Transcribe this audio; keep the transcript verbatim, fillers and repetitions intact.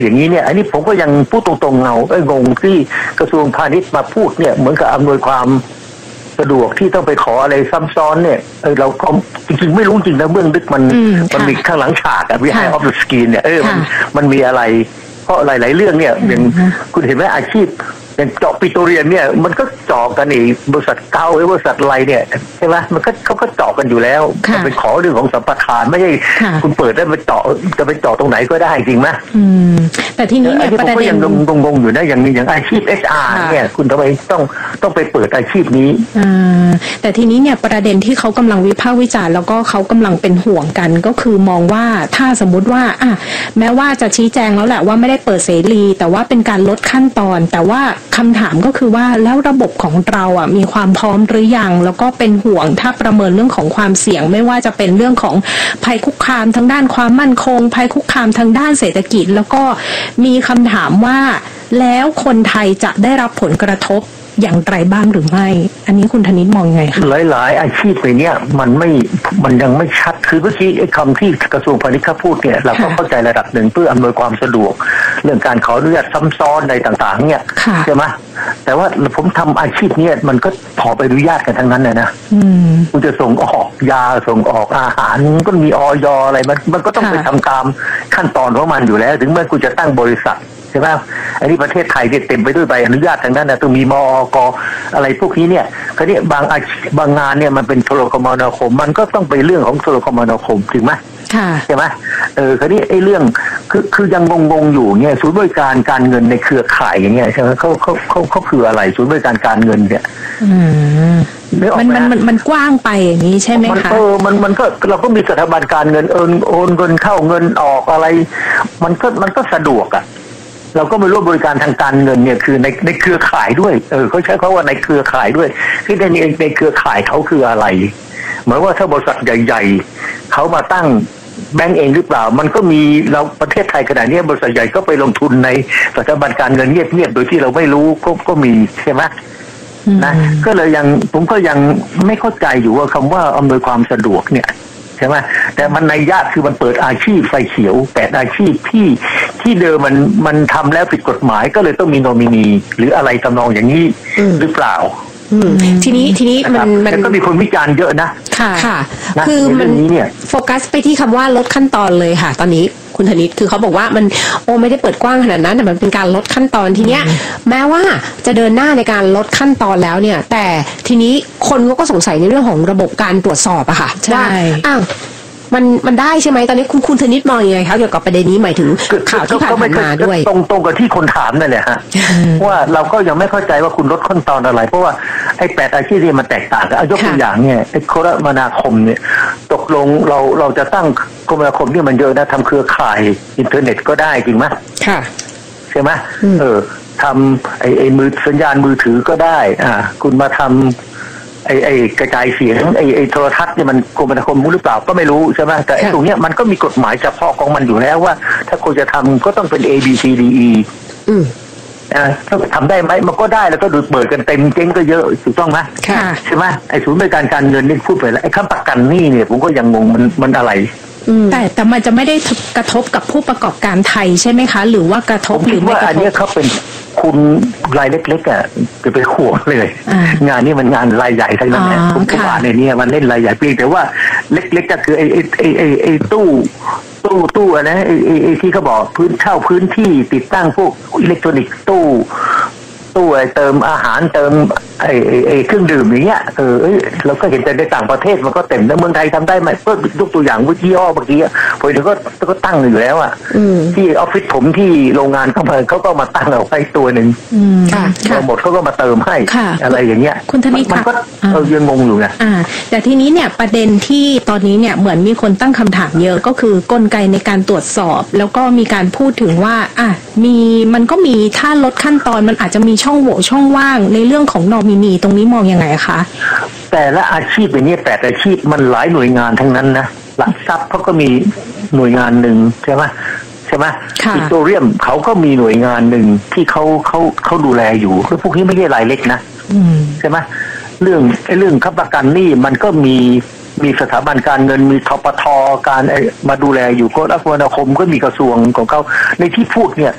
อย่างนี้เนี่ยอันนี้ผมก็ยังพูดตรงๆเงาไอ้งงที่กระทรวงพาณิชย์มาพูดเนี่ยเหมือนกับอำนวยความสะดวกที่ต้องไปขออะไรซ้ำซ้อนเนี่ยเออเราก็จริงๆไม่รู้จริงนะเบื้องลึกมันมันมีข้างหลังฉากอะ behind of the screen เนี่ยเออมันมันมีอะไรเพราะหลายๆเรื่องเนี่ยอย่างคุณเห็นไหมอาชีพอย่างเจาะปิโตรเลียมเนี่ยมันก็เจาะกันอีกบริษัทเก่าหรือบริษัทอะไรเนี่ยใช่ไหมมันก็เขาก็เจาะกันอยู่แล้วมันเป็นขอเรื่องของสัมปทานไม่ใช่คุณเปิดได้ไปเจาะจะไปเจาะตรงไหนก็ได้จริงไหมแต่ทีนี้เนี่ยประเด็นยังงงๆอยู่นะอย่างอย่างอาชีพ เอช อาร์ เนี่ยคุณทำไมต้องต้องไปเปิดอาชีพนี้แต่ทีนี้เนี่ยประเด็นที่เขากำลังวิพากษ์วิจารณ์แล้วก็เขากำลังเป็นห่วงกันก็คือมองว่าถ้าสมมุติว่าอ่ะแม้ว่าจะชี้แจงแล้วแหละว่าไม่ได้เปิดเสรีแต่ว่าเป็นการลดขั้นตอนแต่ว่าคำถามก็คือว่าแล้วระบบของเราอ่ะมีความพร้อมหรือยังแล้วก็เป็นห่วงถ้าประเมินเรื่องของความเสี่ยงไม่ว่าจะเป็นเรื่องของภัยคุกคามทางด้านความมั่นคงภัยคุกคามทางด้านเศรษฐกิจแล้วก็มีคำถามว่าแล้วคนไทยจะได้รับผลกระทบอย่างไรบ้างหรือไม่อันนี้คุณธนิตมองยังไงคะหลายๆอาชีพไปเนี่ยมันไม่มันยังไม่ชัดคือเมื่อกี้ไอ้คำที่กระทรวงพาณิชย์เขาพูดเนี่ยเราก็เข้าใจระดับหนึ่งเพื่ออำนวยความสะดวกเรื่องการขออนุญาตซ้ำซ้อนอะไรต่างๆเนี่ยใช่ไหมแต่ว่าผมทำอาชีพเนี่ยมันก็ขอใบอนุญาตกันทั้งนั้นเลยนะคุณจะส่งออกยาส่งออกอาหารก็มีอย.อะไรมันมันก็ต้องไปทำตามขั้นตอนของมันอยู่แล้วถึงเมื่อคุณจะตั้งบริษัทใช่ไหมอันนี้ประเทศไทยเนี่ยเต็มไปด้วยใบอนุญาตทางนั้นนะต้องมีมอกอะไรพวกนี้เนี่ยคราวนี้บางอาชีพบางงานเนี่ยมันเป็นโทรคมนาคมมันก็ต้องไปเรื่องของโทรคมนาคมถึงไหมใช่ไหมเออคราวนี้ไอ้เรื่องคือคือยังงงๆอยู่เนี่ยศูนย์บริการการเงินในเครือข่ายอย่างเงี้ยใช่ไหมเขาเขาเขาเขาคืออะไรศูนย์บริการการเงินเนี่ยมันมันมันมันกว้างไปอย่างนี้ใช่ไหมคะเออมันมันก็เราก็มีสถาบันการเงินเอินโอนเงินเข้าเงินออกอะไรมันก็มันก็สะดวกอ่ะเราก็มาร่วมบริการทางการเงินเนี่ยคือในในเครือข่ายด้วยเออเขาใช้คำว่าในเครือข่ายด้วยที่ในในเครือข่ายเขาคืออะไรเหมือนว่าถ้าบริษัทใหญ่ๆเขามาตั้งแบงก์เองหรือเปล่ามันก็มีเราประเทศไทยขนาดนี้บริษัทใหญ่ก็ไปลงทุนในสถาบันการเงินเงียบๆโดยที่เราไม่รู้ก็ก็มีใช่ไหมนะก็เลยยังผมก็ยังไม่เข้าใจอยู่ว่าคำว่าอำนวยความสะดวกเนี่ยใช่ไหมแต่มันในญาติคือมันเปิดอาชีพไฟเขียวแปดอาชีพที่ที่เดิมมันมันทำแล้วผิดกฎหมายก็เลยต้องมีโนมินีหรืออะไรทำนองอย่างนี้หรือเปล่าทีนี้ทีนี้มันมันก็มีคนวิจารณ์เยอะนะค่ะค่ะคือมันโฟกัสไปที่คำว่าลดขั้นตอนเลยค่ะตอนนี้คุณธนิตคือเขาบอกว่ามันโอ้ไม่ได้เปิดกว้างขนาดนั้นแต่มันเป็นการลดขั้นตอนทีเนี้ยแม้ว่าจะเดินหน้าในการลดขั้นตอนแล้วเนี่ยแต่ทีนี้คนก็สงสัยในเรื่องของระบบการตรวจสอบอะค่ะว่าอ้าวมันมันได้ใช่ไหมตอนนี้คุณคุณธนิตมองยังไงคะเกี่ยวกับประเด็นนี้หมายถึงข่าวที่ผ่านมาด้วยตรงตรงกับที่คนถามนั่นแหละฮะว่าเราก็ยังไม่เข้าใจว่าคุณลดขั้นตอนอะไรเพราะว่าไอ้แปดอาชีพที่มันแตกต่างกันเอายกตัวอย่างเนี่ยไอ้โทรคมนาคมเนี่ยตกลงเราเราจะตั้งคมนาคมที่มันเยอะนะทำเครือข่ายอินเทอร์เน็ตก็ได้จริงไหมค่ะใช่ไหมเออทำไอ้ไอ้มือสัญญาณมือถือก็ได้อ่าคุณมาทำไอ้ไอ้กระจายเสียงไอ้ไอ้โทรทัศน์เนี่ยมันคมนาคมหรือเปล่าก็ไม่รู้ใช่ไหมแต่ไอ้ตรงเนี้ยมันก็มีกฎหมายเฉพาะของมันอยู่แล้วว่าถ้าคุณจะทำก็ต้องเป็น A B C D E อืมอ่าถ้าทำได้ไหมมันก็ได้แล้วก็ดูเปิดกันเต็มเจ๊งก็เยอะถูกต้องไหมใช่ไหมไอ้ศูนย์บริการการเงินนี่พูดไปแล้วไอ้ค้ำประกันนี่เนี่ยผมก็ยังงงมันมันอะไรแต่แต่มันจะไม่ได้กระทบกับผู้ประกอบการไทยใช่ไหมคะหรือว่ากระทบหรือไม่กระทบอันนี้เขาเป็นคุณรายเล็กๆอ่ะจะไปข่วงเลยงานนี้มันงานรายใหญ่ทั้งนั้นแหละผมก็ว่าในนี้มันเล่นรายใหญ่เพียงแต่ว่าเล็กๆก็คือไอ้ไอ้ไอ้ไอ้ไอ้ตู้ตู้ตู้อะไรไอ้ไอ้ที่เขาบอกพื้นเช่าพื้นที่ติดตั้งพวกอิเล็กทรอนิกส์ตู้ตู้ไอ้เติมอาหารเติมไอ้ไอ้เครื่องดื่มอย่างเงี้ยเออเราก็เห็นแต่ในต่างประเทศมันก็เต็มแล้วเมืองไทยทำได้ไหมก็ยกตัวอย่างวิทยาเมื่อกี้พอเดี๋ยวก็ก็ตั้งอยู่แล้วอ่ะที่ออฟฟิศผมที่โรงงานเขาเขาก็มาตั้งเอาไว้ตัวหนึ่งหมดเขาก็มาเติมให้อะไรอย่างเงี้ยคุณธนิตมันก็เออยังงงอยู่ไงแต่ทีนี้เนี่ยประเด็นที่ตอนนี้เนี่ยเหมือนมีคนตั้งคำถามเยอะก็คือกลไกในการตรวจสอบแล้วก็มีการพูดถึงว่าอ่ะมีมันก็มีถ้าลดขั้นตอนมันอาจจะมีช่องโหว่ช่องว่างในเรื่องของนอมินีตรงนี้มองยังไงคะแต่ละอาชีพอย่างนี้แต่อาชีพมันหลายหน่วยงานทั้งนั้นนะหลักทรัพย์เขาก็มีหน่วยงานหนึ่งใช่ไหมใช่ไหมปิโตรเลียมเขาก็มีหน่วยงานหนึ่งที่เขาเขาเขาดูแลอยู่แล้วพวกนี้ไม่ใช่รายเล็กนะใช่ไหมเรื่องไอ้เรื่องค้ำประกันนี่มันก็มีมีสถาบันการเงินมีทปทการมาดูแลอยู่ก็รัฐมนตรีคมก็มีกระทรวงของเขาในที่พูดเนี่ย